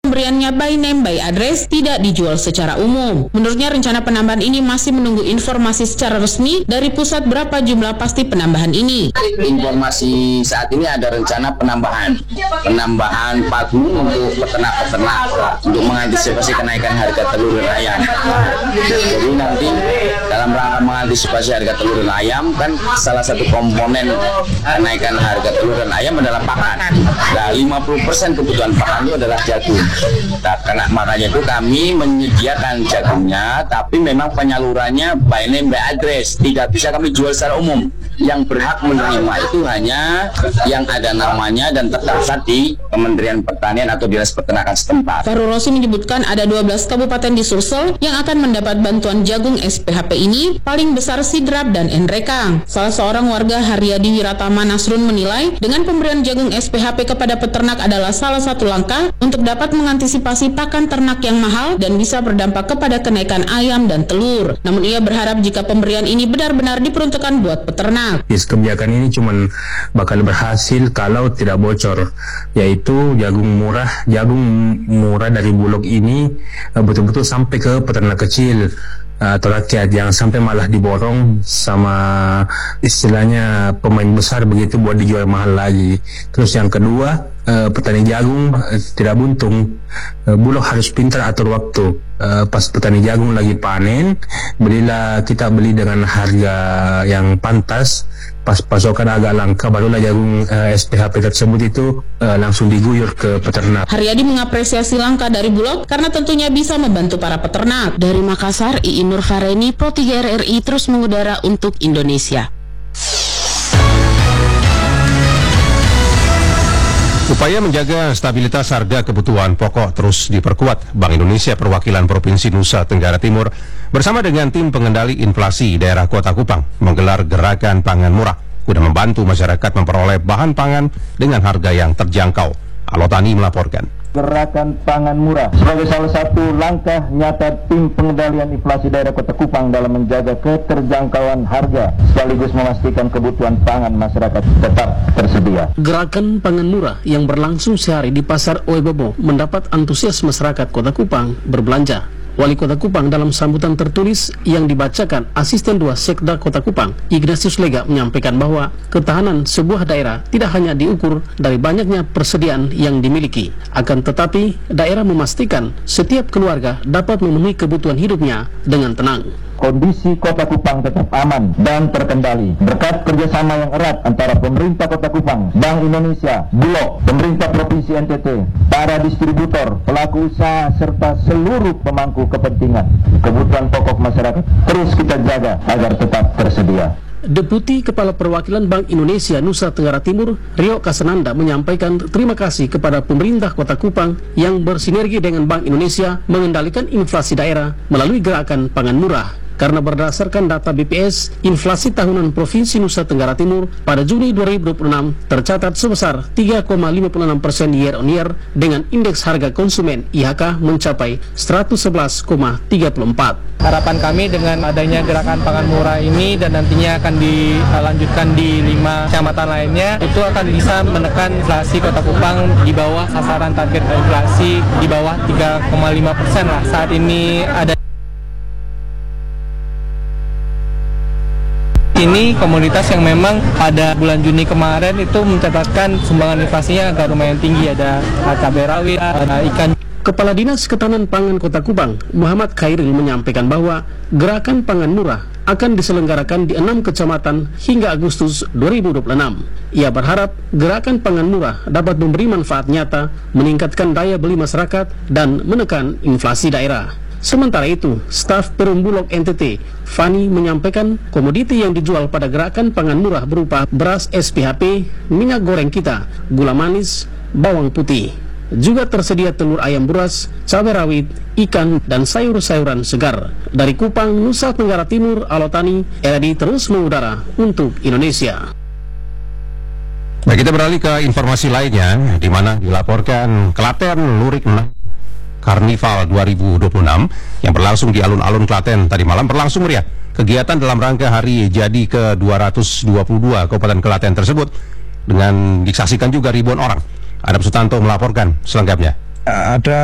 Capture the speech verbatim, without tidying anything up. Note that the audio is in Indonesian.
pemberiannya by name by address tidak dijual secara umum. Menurutnya rencana penambahan ini masih menunggu informasi secara resmi dari pusat berapa jumlah pasti penambahan ini. Informasi saat ini ada rencana penambahan penambahan pagu untuk peternak-peternak untuk mengantisipasi kenaikan harga telur dan ayam. Jadi nanti dalam rangka mengantisipasi harga telur dan ayam, kan salah satu komponen kenaikan harga telur dan ayam adalah pakan. Nah, lima puluh persen kebutuhan pakan itu adalah jagung. Nah, karena makanya itu kami menyediakan jagungnya, tapi memang penyalurannya by name by address, tidak bisa kami jual secara umum. Yang berhak menerima itu hanya yang ada namanya dan terdaftar di Kementerian Pertanian atau Dinas Peternakan setempat. Fahru Rosi menyebutkan ada dua belas kabupaten di Sulsel yang akan mendapat bantuan jagung S P H P ini, paling besar Sidrap dan Enrekang. Salah seorang warga Haryadi Wiratama Nasrun menilai dengan pemberian jagung S P H P kepada peternak adalah salah satu langkah untuk dapat mengantisipasi pakan ternak yang mahal dan bisa berdampak kepada kenaikan ayam dan telur. Namun ia berharap jika pemberian ini benar-benar diperuntukkan buat peternak. Yes, kebijakan ini cuman bakal berhasil kalau tidak bocor, yaitu jagung murah, jagung murah dari Bulog ini betul-betul sampai ke peternak kecil atau rakyat, yang sampai malah diborong sama istilahnya pemain besar begitu buat dijual mahal lagi. Terus yang kedua, eh, petani jagung eh, tidak buntung. eh, Bulog harus pintar atur waktu. eh, Pas petani jagung lagi panen, belilah kita beli dengan harga yang pantas. Pas pasokan agak langka, barulah jagung eh, S P H P tersebut itu eh, langsung diguyur ke peternak. Haryadi mengapresiasi langkah dari Bulog karena tentunya bisa membantu para peternak. Dari Makassar, Iin Nurfareni, Pro tiga R R I terus mengudara untuk Indonesia. Upaya menjaga stabilitas harga kebutuhan pokok terus diperkuat. Bank Indonesia Perwakilan Provinsi Nusa Tenggara Timur bersama dengan tim pengendali inflasi daerah Kota Kupang menggelar gerakan pangan murah guna membantu masyarakat memperoleh bahan pangan dengan harga yang terjangkau. Alotani melaporkan. Gerakan pangan murah sebagai salah satu langkah nyata tim pengendalian inflasi daerah Kota Kupang dalam menjaga keterjangkauan harga sekaligus memastikan kebutuhan pangan masyarakat tetap tersedia. Gerakan pangan murah yang berlangsung sehari di Pasar Oebobo mendapat antusias masyarakat Kota Kupang berbelanja. Wali Kota Kupang dalam sambutan tertulis yang dibacakan Asisten dua Sekda Kota Kupang, Ignatius Lega, menyampaikan bahwa ketahanan sebuah daerah tidak hanya diukur dari banyaknya persediaan yang dimiliki, akan tetapi daerah memastikan setiap keluarga dapat memenuhi kebutuhan hidupnya dengan tenang. Kondisi Kota Kupang tetap aman dan terkendali berkat kerjasama yang erat antara pemerintah Kota Kupang, Bank Indonesia, Bulog, pemerintah Provinsi N T T, para distributor, pelaku usaha, serta seluruh pemangku kepentingan. Kebutuhan pokok masyarakat terus kita jaga agar tetap tersedia. Deputi Kepala Perwakilan Bank Indonesia Nusa Tenggara Timur, Rio Kasananda, menyampaikan terima kasih kepada pemerintah Kota Kupang yang bersinergi dengan Bank Indonesia mengendalikan inflasi daerah melalui gerakan pangan murah. Karena berdasarkan data B P S, inflasi tahunan Provinsi Nusa Tenggara Timur pada Juni dua ribu dua puluh enam tercatat sebesar tiga koma lima puluh enam persen year on year dengan indeks harga konsumen I H K mencapai seratus sebelas koma tiga puluh empat. Harapan kami dengan adanya gerakan pangan murah ini dan nantinya akan dilanjutkan di lima kecamatan lainnya, itu akan bisa menekan inflasi Kota Kupang di bawah sasaran target inflasi di bawah tiga koma lima persen lah. Saat ini ada ini komoditas yang memang pada bulan Juni kemarin itu mencatatkan sumbangan inflasinya agak lumayan tinggi, ada cabai rawit, ada ikan. Kepala Dinas Ketahanan Pangan Kota Kupang, Muhammad Khairil, menyampaikan bahwa gerakan pangan murah akan diselenggarakan di enam kecamatan hingga Agustus dua ribu dua puluh enam. Ia berharap gerakan pangan murah dapat memberi manfaat nyata, meningkatkan daya beli masyarakat, dan menekan inflasi daerah. Sementara itu, staf Perum Bulog N T T, Fani, menyampaikan komoditi yang dijual pada gerakan pangan murah berupa beras S P H P, minyak goreng kita, gula manis, bawang putih. Juga tersedia telur ayam buras, cabai rawit, ikan, dan sayur-sayuran segar. Dari Kupang, Nusa Tenggara Timur, Alotani, R R I terus mengudara untuk Indonesia. Baik, kita beralih ke informasi lainnya, di mana dilaporkan Klaten Lurik Karnival dua ribu dua puluh enam yang berlangsung di alun-alun Klaten tadi malam berlangsung meriah. Kegiatan dalam rangka hari jadi ke dua ratus dua puluh dua Kabupaten Klaten tersebut dengan disaksikan juga ribuan orang. Adap Sutanto melaporkan selengkapnya. Ada